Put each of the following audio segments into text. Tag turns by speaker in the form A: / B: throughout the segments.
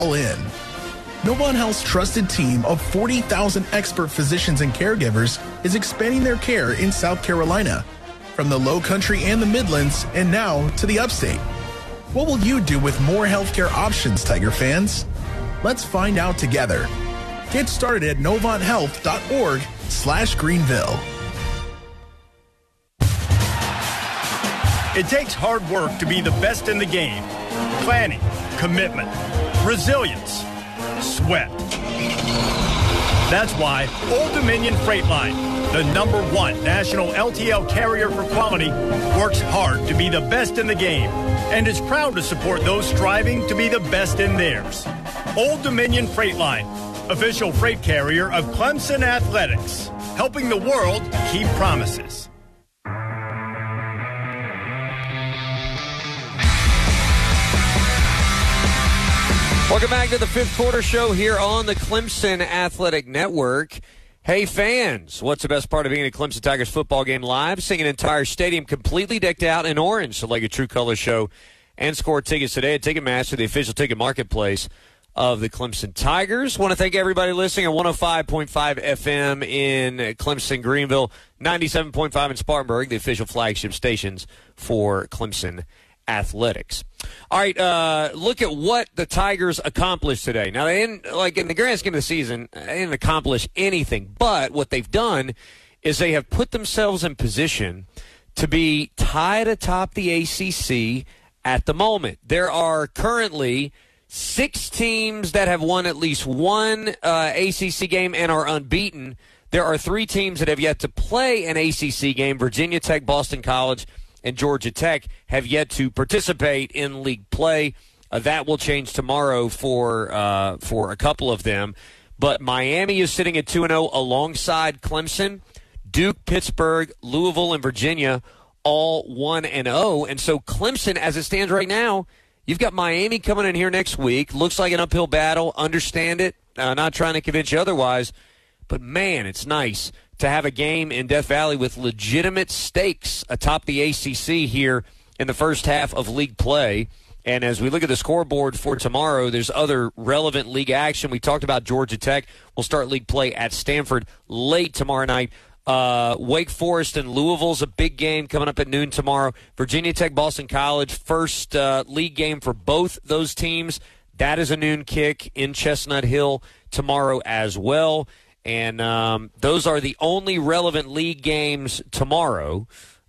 A: all in. Novant Health's trusted team of 40,000 expert physicians and caregivers is expanding their care in South Carolina, from the Low Country and the Midlands, and now to the Upstate. What will you do with more healthcare options, Tiger fans? Let's find out together. Get started at novanthealth.org/Greenville.
B: It takes hard work to be the best in the game. Planning, commitment, resilience, sweat. That's why Old Dominion Freight Line, the #1 national LTL carrier for quality, works hard to be the best in the game and is proud to support those striving to be the best in theirs. Old Dominion Freight Line, official freight carrier of Clemson Athletics, helping the world keep promises.
C: Welcome back to the Fifth Quarter Show here on the Clemson Athletic Network. Hey, fans, what's the best part of being a Clemson Tigers football game live? Seeing an entire stadium completely decked out in orange, so like a true color show, and score tickets today at Ticketmaster, the official ticket marketplace of the Clemson Tigers. Want to thank everybody listening at 105.5 FM in Clemson, Greenville, 97.5 in Spartanburg, the official flagship stations for Clemson Athletics. All right, look at what the Tigers accomplished today. Now, they didn't, like in the grand scheme of the season, they didn't accomplish anything. But what they've done is they have put themselves in position to be tied atop the ACC at the moment. There are currently 6 teams that have won at least one ACC game and are unbeaten. There are 3 teams that have yet to play an ACC game. Virginia Tech, Boston College, and Georgia Tech have yet to participate in league play. That will change tomorrow for a couple of them. But Miami is sitting at 2-0 alongside Clemson. Duke, Pittsburgh, Louisville, and Virginia all 1-0. And so Clemson, as it stands right now, you've got Miami coming in here next week. Looks like an uphill battle. Understand it. Not trying to convince you otherwise. But, man, it's nice to have a game in Death Valley with legitimate stakes atop the ACC here in the first half of league play. And as we look at the scoreboard for tomorrow, there's other relevant league action. We talked about Georgia Tech. We'll start league play at Stanford late tomorrow night. Wake Forest and Louisville's a big game coming up at noon tomorrow. Virginia Tech, Boston College, first league game for both those teams. That is a noon kick in Chestnut Hill tomorrow as well. And those are the only relevant league games tomorrow.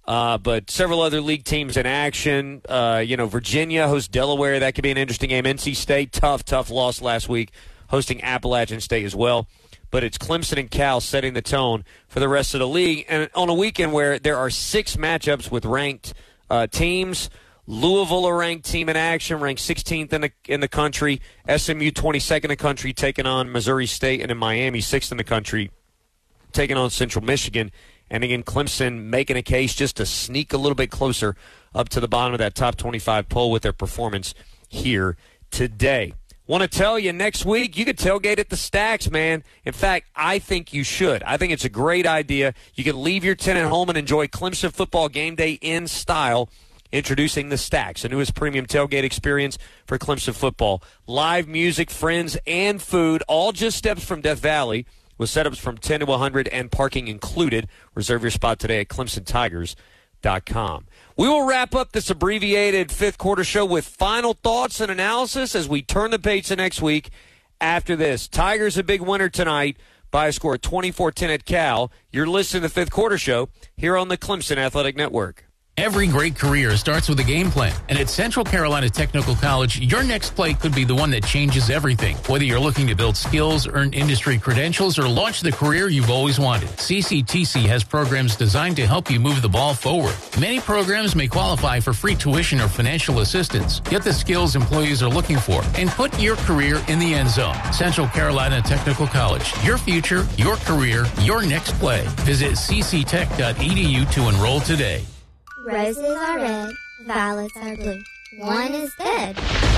C: But several other league teams in action. Virginia hosts Delaware. That could be an interesting game. NC State, tough loss last week, hosting Appalachian State as well. But it's Clemson and Cal setting the tone for the rest of the league. And on a weekend where there are 6 matchups with ranked teams, Louisville, a ranked team in action, ranked 16th in the country. SMU, 22nd in the country, taking on Missouri State. And in Miami, 6th in the country, taking on Central Michigan. And again, Clemson making a case just to sneak a little bit closer up to the bottom of that top 25 poll with their performance here today. Want to tell you, next week, you could tailgate at the Stacks, man. In fact, I think you should. I think it's a great idea. You can leave your tent at home and enjoy Clemson football game day in style. Introducing the Stacks, the newest premium tailgate experience for Clemson football. Live music, friends, and food, all just steps from Death Valley, with setups from 10 to 100 and parking included. Reserve your spot today at ClemsonTigers.com. We will wrap up this abbreviated Fifth Quarter Show with final thoughts and analysis as we turn the page to next week after this. Tigers a big winner tonight by a score of 24-10 at Cal. You're listening to the Fifth Quarter Show here on the Clemson Athletic Network.
D: Every great career starts with a game plan, and at Central Carolina Technical College, your next play could be the one that changes everything. Whether you're looking to build skills, earn industry credentials, or launch the career you've always wanted, CCTC has programs designed to help you move the ball forward. Many programs may qualify for free tuition or financial assistance. Get the skills employees are looking for, and put your career in the end zone. Central Carolina Technical College, your future, your career, your next play. Visit cctech.edu to enroll today.
E: Roses are red, violets are blue. One is dead.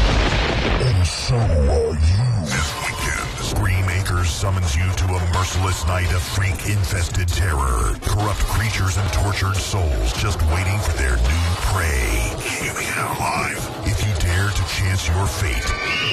F: And so are you. This weekend, Scream Acres summons you to a merciless night of freak-infested terror. Corrupt creatures and tortured souls just waiting for their new prey. Hear me out live. If you dare to chance your fate,